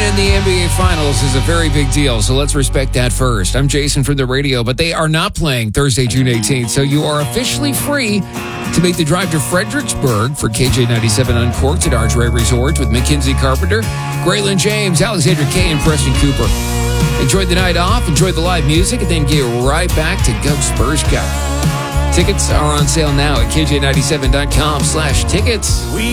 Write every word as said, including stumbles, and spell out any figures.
in the N B A Finals is a very big deal, so let's respect that first. I'm Jason from the radio, but they are not playing Thursday, June eighteenth, so you are officially free to make the drive to Fredericksburg for K J ninety-seven Uncorked at Archway Resort with Mackenzie Carpenter, Graylin James, Alexandra Kay, and Preston Cooper. Enjoy the night off, enjoy the live music, and then get right back to Go Spurs Cup. Tickets are on sale now at K J ninety-seven dot com slash tickets. We